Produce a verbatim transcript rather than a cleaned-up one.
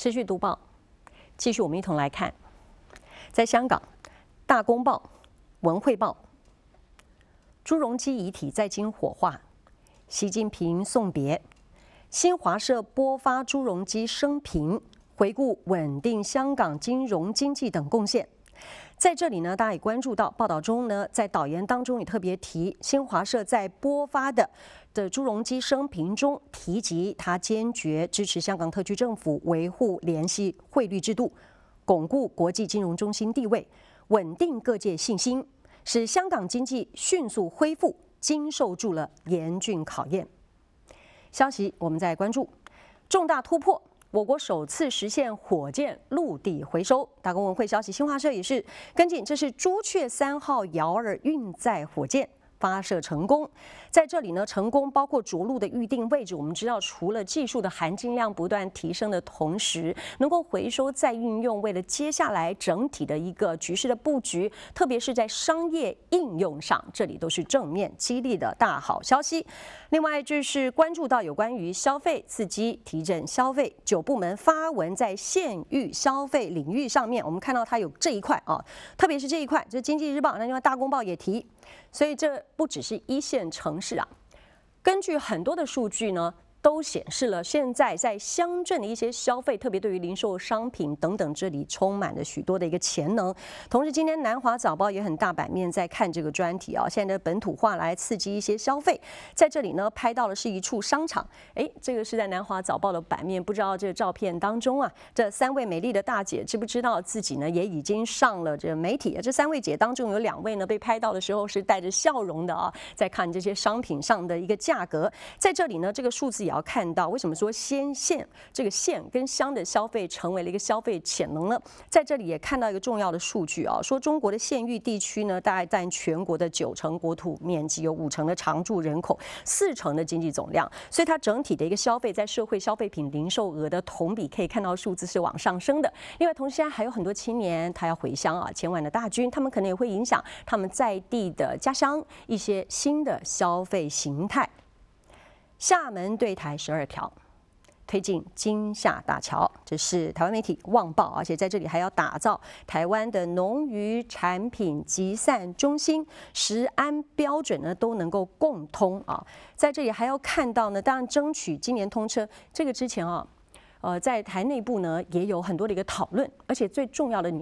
持续读报，继续我们一同来看，在香港，《大公报》、《文汇报》，朱镕基遗体在京火化，习近平送别，新华社播发朱镕基生平，回顾稳定香港金融经济等贡献。在这里呢，大家也关注到报道中呢，在导言当中也特别提，新华社在播发的的朱镕基生平中提及，他坚决支持香港特区政府维护联系汇率制度，巩固国际金融中心地位，稳定各界信心，使香港经济迅速恢复，经受住了严峻考验。消息我们再关注，重大突破。我国首次实现火箭陆地回收。大公文汇消息，新华社也是跟进，这是朱雀三号遥二运载火箭发射成功。在这里呢，成功包括着陆的预定位置。我们知道，除了技术的含金量不断提升的同时，能够回收再运用，为了接下来整体的一个局势的布局，特别是在商业应用上，这里都是正面激励的大好消息。另外就是关注到有关于消费刺激、提振消费，九部门发文在县域消费领域上面，我们看到它有这一块啊，特别是这一块，这《经济日报》，那另外《大公报》也提，所以这不只是一线城市啊，根据很多的数据呢，都显示了现在在乡镇的一些消费，特别对于零售商品等等，这里充满了许多的一个潜能。同时，今天南华早报也很大版面在看这个专题啊，现在的本土化来刺激一些消费。在这里呢，拍到的是一处商场，哎，这个是在南华早报的版面，不知道这个照片当中啊，这三位美丽的大姐知不知道自己呢也已经上了这媒体？这三位姐当中有两位呢被拍到的时候是带着笑容的啊，在看这些商品上的一个价格。在这里呢，这个数字也要看到，为什么说先县这个县跟乡的消费成为了一个消费潜能呢？在这里也看到一个重要的数据啊，说中国的县域地区呢，大概占全国的九成国土面积，有五成的常住人口，四成的经济总量，所以它整体的一个消费在社会消费品零售额的同比可以看到数字是往上升的。另外，同时现在还有很多青年他要回乡啊，前往的大军，他们可能也会影响他们在地的家乡一些新的消费形态。厦门对台十二条，推进金厦大桥，这是台湾媒体旺报，而且在这里还要打造台湾的农渔产品集散中心，食安标准呢都能够共通啊。在这里还要看到呢，当然争取今年通车，这个之前啊，呃，在台内部呢也有很多的一个讨论，而且最重要的。